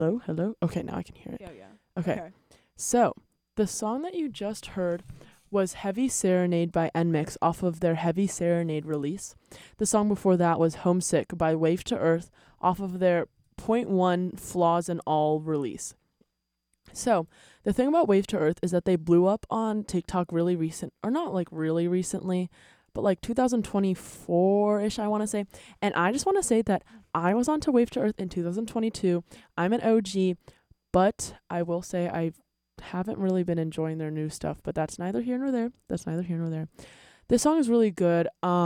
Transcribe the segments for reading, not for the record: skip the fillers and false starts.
Hello. Okay, now I can hear it. Yeah. Okay. So, the song that you just heard was Heavy Serenade by NMIXX off of their Heavy Serenade release. The song before that was Homesick by Wave to Earth off of their Point One Flaws and All release. So, the thing about Wave to Earth is that they blew up on TikTok really recent, or not like really recently, but like 2024-ish, I want to say. And I just want to say that I was onto Wave to Earth in 2022. I'm an OG, but I will say I haven't really been enjoying their new stuff, but that's neither here nor there. This song is really good.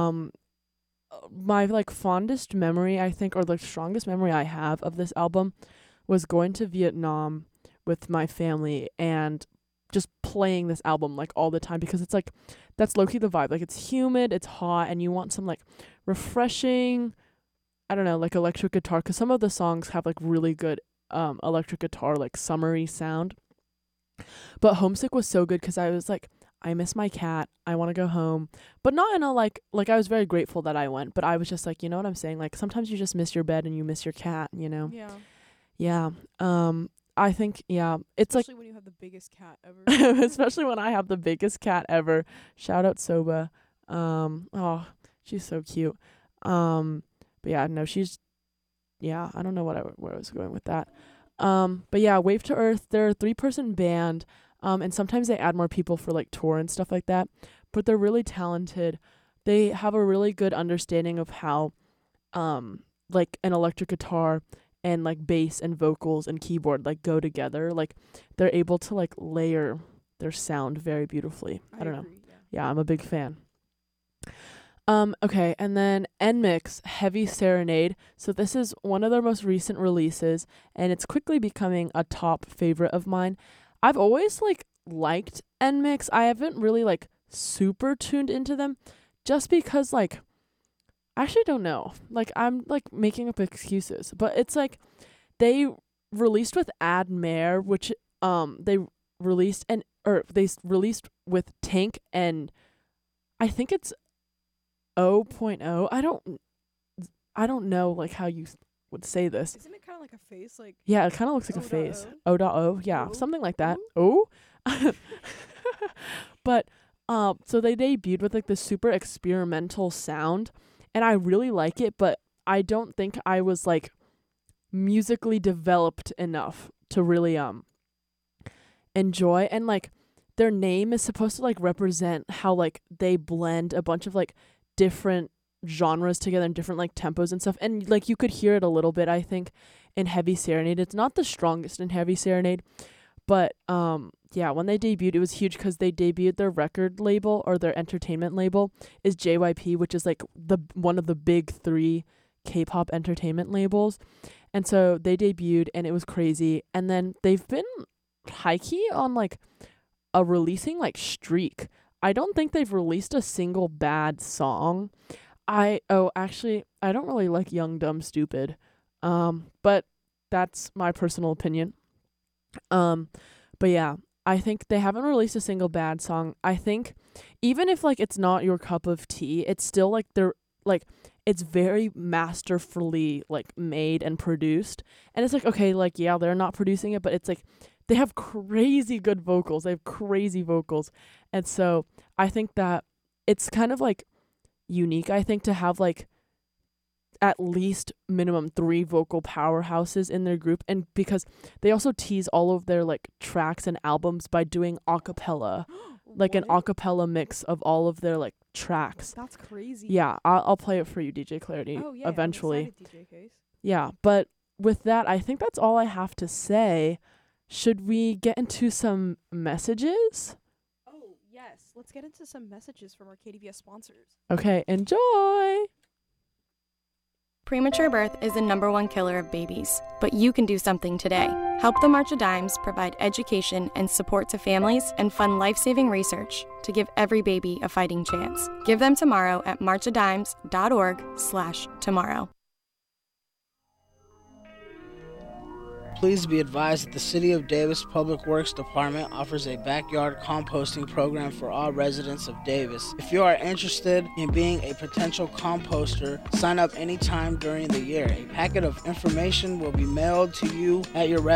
My like fondest memory, I think, or the strongest memory I have of this album was going to Vietnam with my family and just playing this album like all the time, because it's like that's low-key the vibe. Like it's humid, it's hot, and you want some like refreshing, I don't know, like electric guitar, because some of the songs have like really good electric guitar, like summery sound. But Homesick was so good because I was like, I miss my cat, I want to go home, but not in a like I was very grateful that I went, but I was just like, you know what I'm saying, like sometimes you just miss your bed and you miss your cat, you know. Yeah. I think, yeah, it's especially when you have the biggest cat ever. like especially when I have the biggest cat ever. Shout out Soba. Oh, she's so cute. But yeah, no, she's, yeah, I don't know where I was going with that. But yeah, Wave to Earth, they're a 3-person band. And sometimes they add more people for like tour and stuff like that, but they're really talented. They have a really good understanding of how like an electric guitar and like bass and vocals and keyboard like go together. Like they're able to like layer their sound very beautifully. I don't know. Yeah, I'm a big fan. Okay, and then NMIXX Heavy Serenade. So this is one of their most recent releases, and it's quickly becoming a top favorite of mine. I've always like liked NMIXX. I haven't really like super tuned into them just because like I actually don't know. Like I'm like making up excuses, but it's like they released with Admare, which they released released with Tank, and I think it's 0.0. I don't know like how you would say this. Isn't it kind of like a face? Like yeah, it kind of looks like a face. 0.0. Yeah, something like that. Oh. But so they debuted with like this super experimental sound, and I really like it, but I don't think I was like musically developed enough to really enjoy. And like their name is supposed to like represent how like they blend a bunch of like different genres together and different like tempos and stuff, and like you could hear it a little bit, I think, in Heavy Serenade. It's not the strongest in Heavy Serenade, but yeah, when they debuted, it was huge because they debuted their record label, or their entertainment label is JYP, which is like one of the big 3 K-pop entertainment labels. And so they debuted and it was crazy, and then they've been high-key on like a releasing like streak. I don't think they've released a single bad song. Actually, I don't really like Young Dumb Stupid. But that's my personal opinion. But yeah, I think they haven't released a single bad song. I think even if like it's not your cup of tea, it's still like they're like it's very masterfully like made and produced. And it's like, okay, like yeah, they're not producing it, but it's like they have crazy good vocals. They have crazy vocals. And so I think that it's kind of like unique, I think, to have like at least minimum 3 vocal powerhouses in their group, and because they also tease all of their like tracks and albums by doing acapella, like an acapella mix of all of their like tracks. That's crazy. Yeah, I'll play it for you, DJ Clarity, eventually. I'm excited, DJ Case. Yeah, but with that, I think that's all I have to say. Should we get into some messages? Oh, yes. Let's get into some messages from our KDVS sponsors. Okay, enjoy! Premature birth is the #1 killer of babies, but you can do something today. Help the March of Dimes provide education and support to families and fund life-saving research to give every baby a fighting chance. Give them tomorrow at marchadimes.org/tomorrow. Please be advised that the City of Davis Public Works Department offers a backyard composting program for all residents of Davis. If you are interested in being a potential composter, sign up anytime during the year. A packet of information will be mailed to you at your